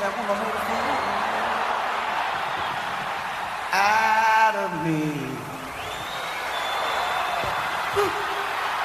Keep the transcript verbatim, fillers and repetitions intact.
algunos made a fool out of me. Woo.